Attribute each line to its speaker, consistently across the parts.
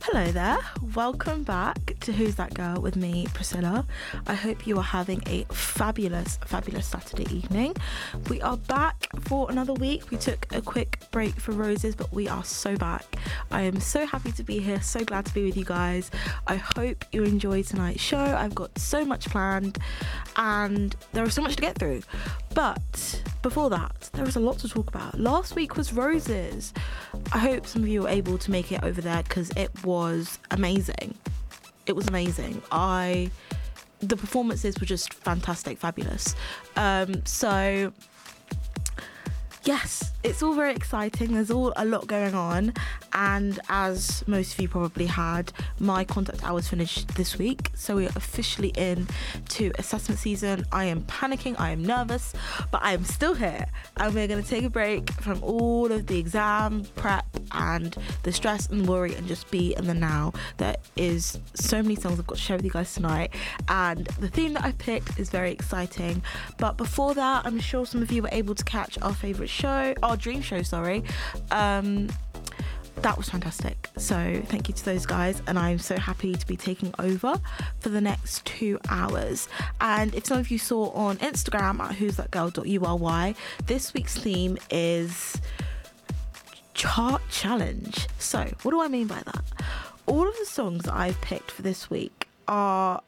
Speaker 1: Hello there, welcome back to Who's That Girl with me, Priscilla. I hope you are having a fabulous Saturday evening. We are back for another week. We took a quick break for Roses, but we are so back. I am so happy to be here, so glad to be with you guys. I hope you enjoy tonight's show. I've got so much planned and there is so much to get through. But before that, there is a lot to talk about. Last week was Roses. I hope some of you were able to make it over there because it was amazing. It was amazing. The performances were just fantastic, fabulous. So yes, it's all very exciting. There's all a lot going on, and as most of you probably had, my contact hours finished this week, so we are officially in to assessment season. I am panicking, I am nervous, but I am still here, and we're going to take a break from all of the exam prep and the stress and worry and just be in the now. There is so many songs I've got to share with you guys tonight, and the theme that I picked is very exciting. But before that, I'm sure some of you were able to catch our dream show, that was fantastic. So thank you to those guys, and I'm so happy to be taking over for the next 2 hours. And if some of you saw on Instagram at who'sthatgirl.uly, this week's theme is chart challenge. So what do I mean by that? All of the songs that I've picked for this week are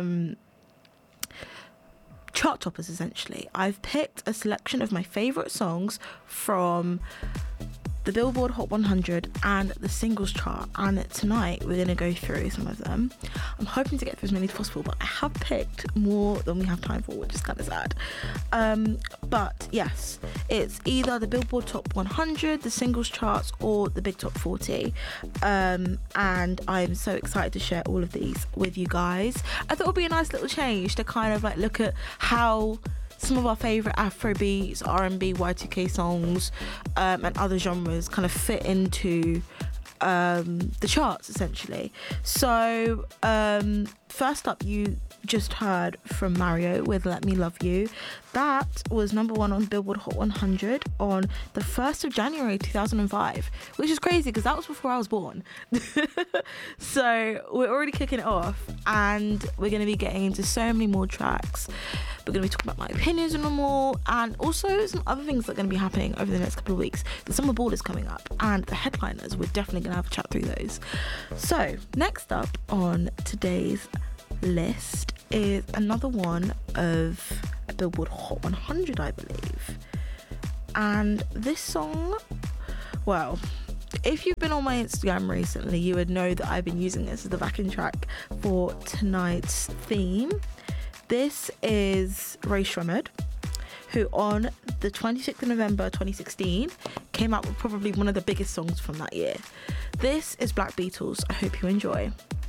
Speaker 1: chart toppers, essentially. I've picked a selection of my favourite songs from the Billboard Hot 100 and the singles chart, and tonight we're going to go through some of them. I'm hoping to get through as many as possible, but I have picked more than we have time for, which is kind of sad. But yes, it's either the Billboard Top 100, the singles charts, or the Big Top 40, and I'm so excited to share all of these with you guys. I thought it would be a nice little change to kind of like look at how some of our favourite Afrobeats, R&B, Y2K songs, and other genres kind of fit into the charts, essentially. So first up, you just heard from Mario with Let Me Love You. That was number 1 on Billboard Hot 100 on the 1st of January 2005, which is crazy because that was before I was born. So we're already kicking it off, and we're going to be getting into so many more tracks. We're going to be talking about my opinions on them all, and also some other things that are going to be happening over the next couple of weeks. The Summer Ball is coming up, and the headliners, we're definitely going to have a chat through those. So next up on today's list is another one of a Billboard Hot 100, I believe. And this song, well, if you've been on my Instagram recently, you would know that I've been using this as the backing track for tonight's theme. This is Rae Sremmurd, who on the 26th of November 2016 came out with probably one of the biggest songs from that year. This is Black Beatles. I hope you enjoy.